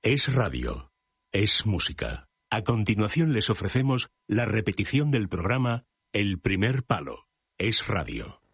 Es radio. Es música. A continuación les ofrecemos la repetición del programa El Primer Palo. Es radio.